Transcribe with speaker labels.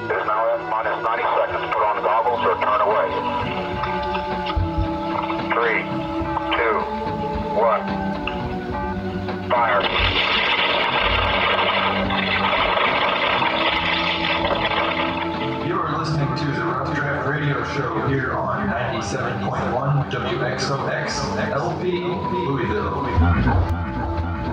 Speaker 1: It is now at minus 90 seconds. Put on goggles or turn away. 3, 2, 1. Fire.
Speaker 2: You're listening to the Rough Draft Radio Show here on 97.1 WXOX LP Louisville.